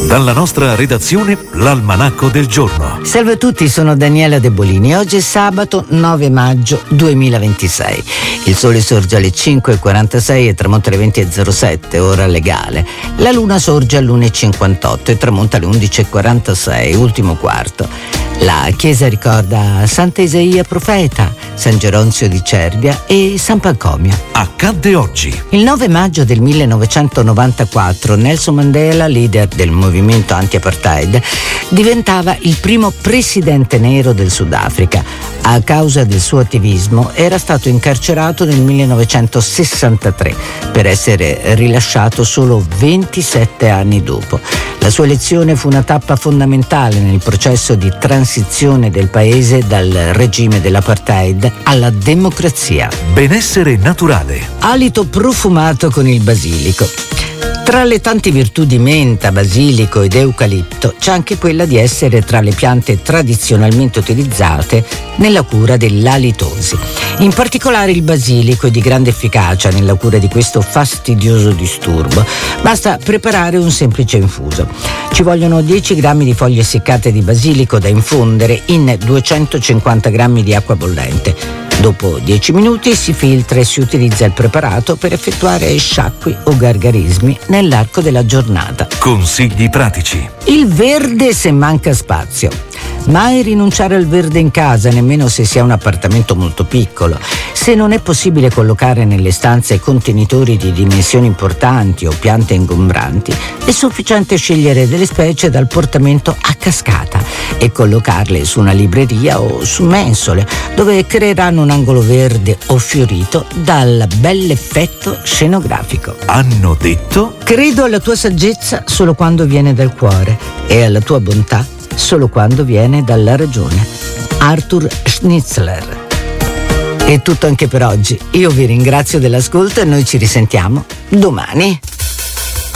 Dalla nostra redazione, l'Almanacco del giorno. Salve a tutti, sono Daniela De Bolini. Oggi è sabato 9 maggio 2026. Il sole sorge alle 5:46 e tramonta alle 20:07, ora legale. La luna sorge all'1:58 e tramonta alle 11:46, ultimo quarto. La chiesa ricorda Santa Isaia Profeta, San Geronzio di Cervia e San Pancomio. Accadde oggi. Il 9 maggio del 1994 Nelson Mandela, leader del movimento anti-apartheid, diventava il primo presidente nero del Sudafrica. A causa del suo attivismo era stato incarcerato nel 1963 per essere rilasciato solo 27 anni dopo. La sua elezione fu una tappa fondamentale nel processo di transizione del paese dal regime dell'apartheid alla democrazia. Benessere naturale. Alito profumato con il basilico. Tra le tante virtù di menta, basilico ed eucalipto c'è anche quella di essere tra le piante tradizionalmente utilizzate nella cura dell'alitosi. In particolare il basilico è di grande efficacia nella cura di questo fastidioso disturbo. Basta preparare un semplice infuso. Ci vogliono 10 grammi di foglie seccate di basilico da infondere in 250 grammi di acqua bollente. Dopo 10 minuti si filtra e si utilizza il preparato per effettuare sciacqui o gargarismi nell'arco della giornata. Consigli pratici. Il verde se manca spazio. Mai rinunciare al verde in casa, nemmeno se si ha un appartamento molto piccolo. Se non è possibile collocare nelle stanze contenitori di dimensioni importanti o piante ingombranti, è sufficiente scegliere delle specie dal portamento a cascata e collocarle su una libreria o su mensole, dove creeranno un angolo verde o fiorito dal bell'effetto scenografico. Hanno detto? Credo alla tua saggezza solo quando viene dal cuore e alla tua bontà solo quando viene dalla ragione. Arthur Schnitzler. È tutto anche per oggi. Io vi ringrazio dell'ascolto e noi ci risentiamo domani.